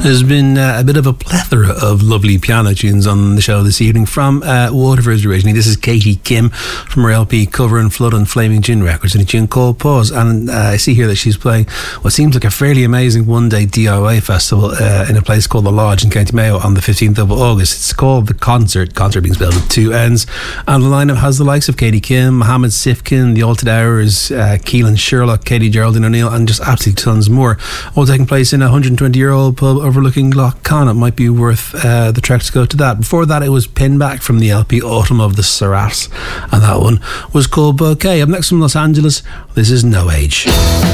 There's been a bit of a plethora of lovely piano tunes on the show this evening from Waterford originally. This is Katie Kim from her LP Covering Flood on Flaming Gin Records and a tune called Pause. And I see here that she's playing what seems like a fairly amazing one-day DIY festival in a place called The Lodge in County Mayo on the 15th of August. It's called The Concert being spelled with two N's. And the lineup has the likes of Katie Kim, Mohammed Sifkin, The Altered Hours, Keelan Sherlock, Katie Geraldine O'Neill, and just absolutely tons more. All taking place in a 120-year-old pub overlooking Lough Conn. It might be worth the trek to go to that. Before that, it was Pinback from the LP Autumn of the Sarats, and that one was called Bouquet. Up next from Los Angeles, this is No Age.